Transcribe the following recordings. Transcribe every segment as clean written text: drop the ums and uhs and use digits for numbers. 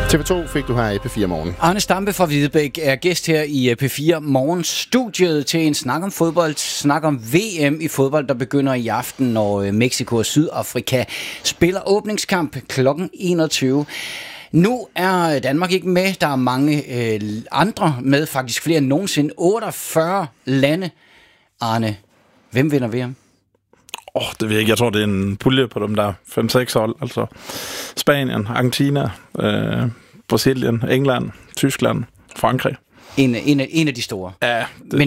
TV2 fik du her i P4 Morgen. Arne Stampe fra Hvidebæk er gæst her i P4 Morgen studiet til en snak om fodbold, snak om VM i fodbold, der begynder i aften, når Mexico og Sydafrika spiller åbningskamp kl. 21. Nu er Danmark ikke med. Der er mange andre med, faktisk flere end nogensinde. 48 lande. Arne, hvem vinder VM? Det ved jeg ikke. Jeg tror, det er en pulje på dem der 5-6 hold. Altså Spanien, Argentina, Brasilien, England, Tyskland, Frankrig. En af de store. Ja,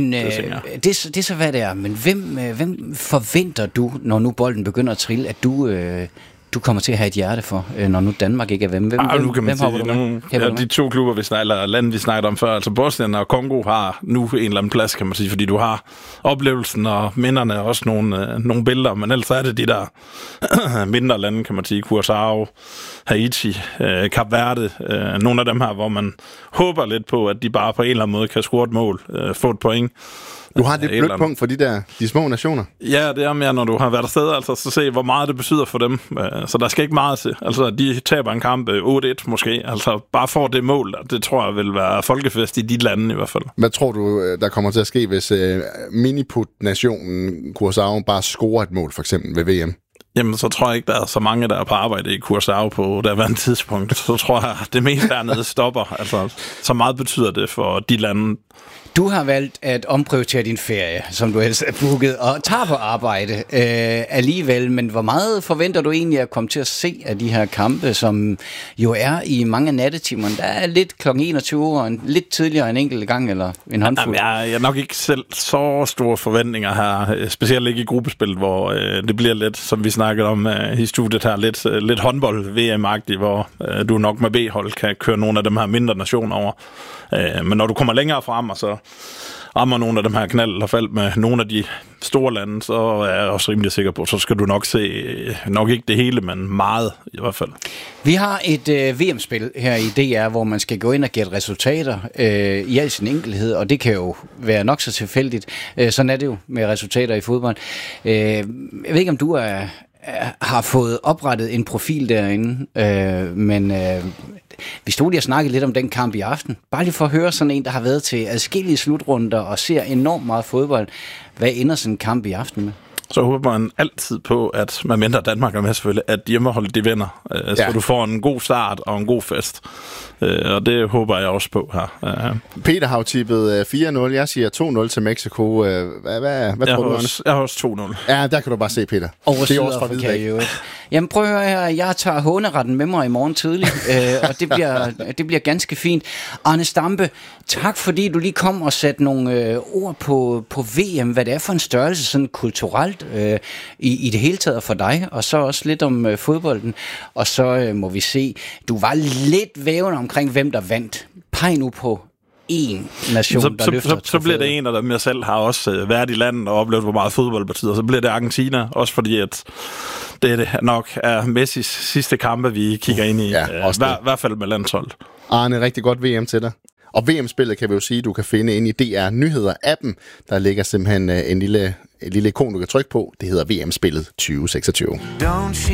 det er så, hvad det er. Men hvem forventer du, når nu bolden begynder at trille, at du kommer til at have et hjerte for, når nu Danmark ikke er hvem? Nu kan man sige, de to klubber, eller lande, vi snakkede om før, altså Bosnien og Kongo har nu en eller anden plads, kan man sige, fordi du har oplevelsen og minderne og også nogle billeder, men ellers er det de der mindre lande, kan man sige, Curaçao, Haiti, Kap Verde, nogle af dem her, hvor man håber lidt på, at de bare på en eller anden måde kan score et mål, få et point. Du har det blødt punkt for de små nationer. Ja, det er mere, når du har været afsted, altså så se, hvor meget det betyder for dem. Så der skal ikke meget til. Altså, de taber en kamp 8-1 måske. Altså, bare for det mål, det tror jeg vil være folkefest i de lande i hvert fald. Hvad tror du, der kommer til at ske, hvis miniput-nationen Curaçao bare scorer et mål, for eksempel ved VM? Jamen, så tror jeg ikke, der er så mange, der er på arbejde i Curaçao på derværende tidspunkt. Så tror jeg, det meste dernede stopper. Altså, så meget betyder det for de lande. Du har valgt at omprioritere din ferie, som du ellers er booket, og tager på arbejde alligevel. Men hvor meget forventer du egentlig at komme til at se af de her kampe, som jo er i mange nattetimerne? Der er lidt kl. 21 og lidt tidligere en enkelt gang, eller en håndfuld? Jeg er nok ikke selv så store forventninger her, specielt ikke i gruppespillet, hvor det bliver lidt, som vi snakkede om i studiet her, lidt håndbold-VM-agtigt, hvor du nok med B-hold kan køre nogle af dem her mindre nationer over. Men når du kommer længere frem, og så rammer nogle af dem her knald eller fald med nogle af de store lande, så er jeg også rimelig sikker på, så skal du nok se, nok ikke det hele, men meget i hvert fald. Vi har et VM-spil her i DR, hvor man skal gå ind og gætte resultater i al sin enkelhed, og det kan jo være nok så tilfældigt. Sådan er det jo med resultater i fodbold. Jeg ved ikke, om du har fået oprettet en profil derinde, men vi stod lige og snakkede lidt om den kamp i aften. Bare lige for at høre sådan en, der har været til adskillige slutrunder og ser enormt meget fodbold. Hvad ender sådan en kamp i aften med? Så håber man altid på, at man mindre Danmark er med selvfølgelig, at hjemmeholdet de vinder. Så du får en god start og en god fest. Og det håber jeg også på her. Peter har jo tippet 4-0. Jeg siger 2-0 til Mexico. Hvad tror du, Anders? Jeg har også 2-0. Ja, der kan du bare se, Peter. Over Sydafrika i øvrigt. Jamen prøv at høre her. Jeg tager håneretten med mig i morgen tidlig, og det bliver ganske fint. Arne Stampe, tak fordi du lige kom og satte nogle ord på VM. Hvad det er for en størrelse, sådan kulturelt i det hele taget for dig, og så også lidt om fodbolden. Og så må vi se, du var lidt vævende omkring, hvem der vandt. Peg nu på en nation, der løfter så bliver det en af dem, jeg selv har også været i landet og oplevet, hvor meget fodbold betyder. Så bliver det Argentina, også fordi at det nok er Messis sidste kampe, vi kigger ind i. I hvert fald med landsholdet. Arne, rigtig godt VM til dig. Og VM-spillet kan vi jo sige, du kan finde inde i DR Nyheder-appen. Der ligger simpelthen en lille ikon, du kan trykke på. Det hedder VM-spillet 2026.